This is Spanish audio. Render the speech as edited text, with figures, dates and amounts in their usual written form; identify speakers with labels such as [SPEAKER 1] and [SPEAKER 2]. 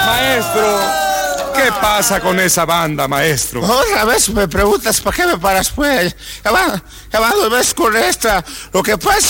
[SPEAKER 1] Maestro, ¿qué pasa con esa banda, maestro?
[SPEAKER 2] Otra vez me preguntas, ¿para qué me paras, pues? Ya van 2 veces con esta. Lo que pasa